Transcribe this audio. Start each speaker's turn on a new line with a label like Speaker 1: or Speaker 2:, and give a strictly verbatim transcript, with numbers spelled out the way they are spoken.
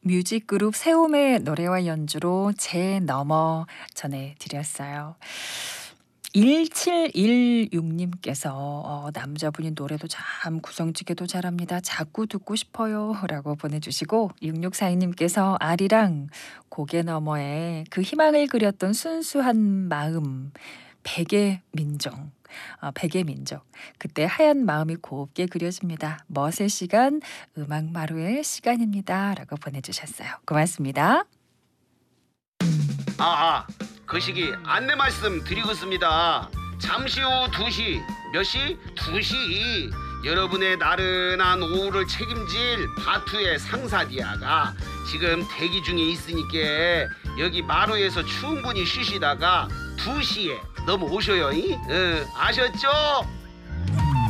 Speaker 1: 뮤직그룹 세움의 노래와 연주로 제 넘어 전해드렸어요. 일칠일육 님께서 어, 남자분이 노래도 참 구성지게도 잘합니다. 자꾸 듣고 싶어요 라고 보내주시고, 육육사이 님께서 아리랑 고개 너머에 그 희망을 그렸던 순수한 마음, 백의 민정, 아, 백의 민족. 그때 하얀 마음이 곱게 그려집니다. 멋의 시간, 음악 마루의 시간입니다 라고 보내주셨어요. 고맙습니다.
Speaker 2: 아, 아, 그 시기 안내 말씀 드리겠습니다. 잠시 후 두 시, 몇 시? 두 시. 여러분의 나른한 오후를 책임질 바투의 상사디아가 지금 대기 중에 있으니까 여기 마루에서 충분히 쉬시다가 두 시에 넘어오셔요. 응, 아셨죠?